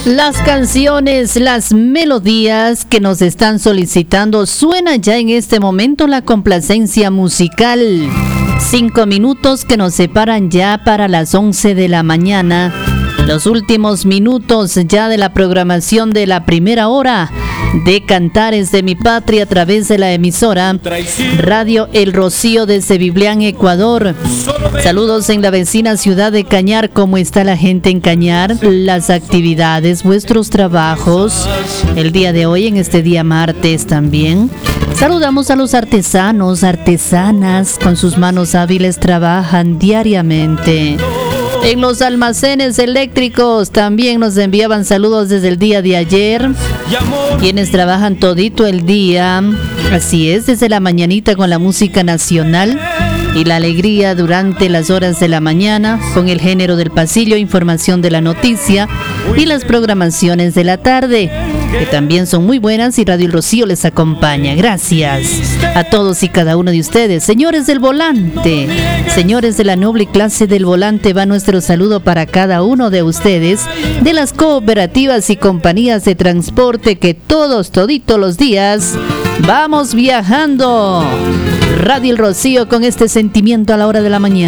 Las canciones, las melodías que nos están solicitando, suena ya en este momento la complacencia musical. 5 minutos que nos separan ya para las 11 de la mañana. Los últimos minutos ya de la programación de la primera hora de Cantares de mi Patria a través de la emisora Radio El Rocío desde Biblián, Ecuador. Saludos en la vecina ciudad de Cañar. ¿Cómo está la gente en Cañar? Las actividades, vuestros trabajos, el día de hoy, en este día martes también. Saludamos a los artesanos, artesanas, con sus manos hábiles trabajan diariamente. En los almacenes eléctricos también nos enviaban saludos desde el día de ayer, quienes trabajan todito el día, así es, desde la mañanita con la música nacional y la alegría durante las horas de la mañana, con el género del pasillo, información de la noticia y las programaciones de la tarde, que también son muy buenas, y Radio El Rocío les acompaña. Gracias a todos y cada uno de ustedes. Señores del volante, señores de la noble clase del volante, va nuestro saludo para cada uno de ustedes, de las cooperativas y compañías de transporte que toditos los días vamos viajando. Radio El Rocío con este sentimiento a la hora de la mañana.